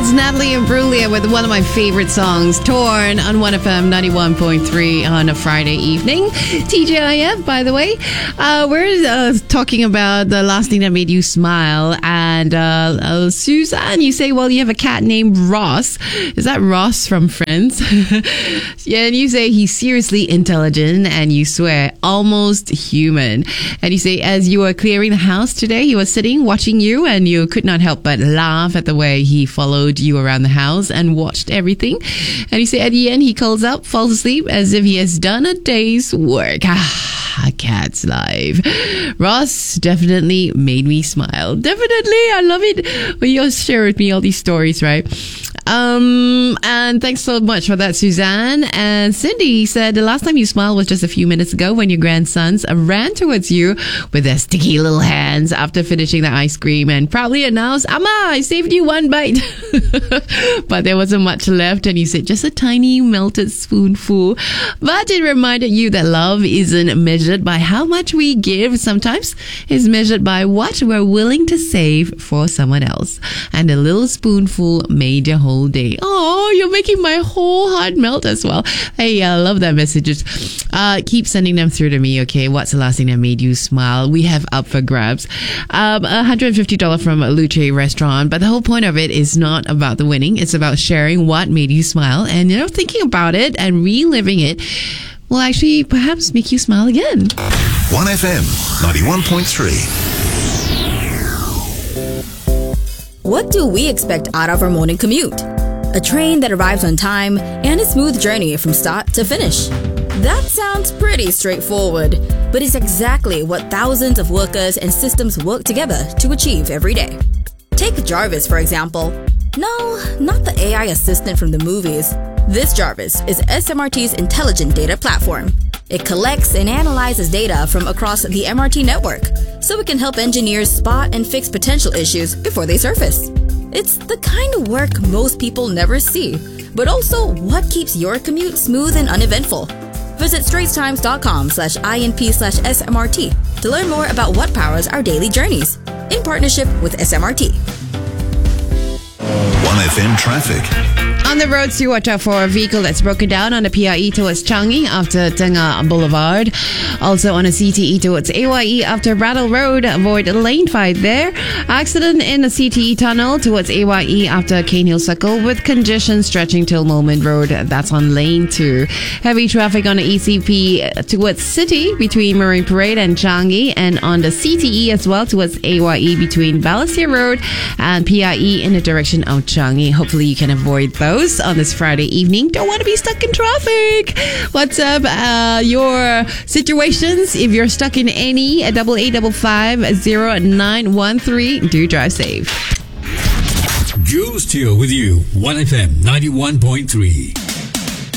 It's Natalie Imbruglia with one of my favorite songs, Torn, on 1FM 91.3 on a Friday evening. TGIF, by the way. We're talking about the last thing that made you smile. And Suzanne, you say, well, you have a cat named Ross. Is that Ross from Friends? Yeah, and you say he's seriously intelligent, and you swear almost human. And you say, as you were clearing the house today, he was sitting watching you, and you could not help but laugh at the way he followed you around the house and watched everything. And you say at the end he curls up, falls asleep as if he has done a day's work. A cat's life. Ross definitely made me smile. Definitely. I love it when you share with me all these stories, right? And thanks so much for that, Suzanne. And Cindy said the last time you smiled was just a few minutes ago when your grandsons ran towards you with their sticky little hands after finishing the ice cream and proudly announced, Amma, I saved you one bite. But there wasn't much left, and you said just a tiny melted spoonful. But it reminded you that love isn't measured by how much we give. Sometimes it's measured by what we're willing to save for someone else. And a little spoonful made your whole day. Oh, you're making my whole heart melt as well. Hey, I love that messages. Keep sending them through to me, okay? What's the last thing that made you smile? We have up for grabs. $150 from Luce Restaurant. But the whole point of it is not about the winning. It's about sharing what made you smile. And, thinking about it and reliving it will actually perhaps make you smile again. 1FM 91.3. What do we expect out of our morning commute? A train that arrives on time and a smooth journey from start to finish. That sounds pretty straightforward, but it's exactly what thousands of workers and systems work together to achieve every day. Take Jarvis, for example. No, not the AI assistant from the movies. This Jarvis is SMRT's intelligent data platform. It collects and analyzes data from across the MRT network, so it can help engineers spot and fix potential issues before they surface. It's the kind of work most people never see, but also what keeps your commute smooth and uneventful. Visit straitstimes.com/INP/SMRT to learn more about what powers our daily journeys, in partnership with SMRT. 1FM traffic. On the roads, do watch out for a vehicle that's broken down on the PIE towards Changi after Tengah Boulevard. Also on a CTE towards AYE after Rattle Road. Avoid a lane fight there. Accident in the CTE tunnel towards AYE after Cane Hill Circle with congestion stretching till Moment Road. That's on lane 2. Heavy traffic on the ECP towards City between Marine Parade and Changi, and on the CTE as well towards AYE between Balestier Road and PIE in the direction of Changi. Hopefully you can avoid those on this Friday evening. Don't want to be stuck in traffic. What's up? Your situations, if you're stuck in any, 8855-0913. Do drive safe. Jules Teo with you, 1FM 91.3.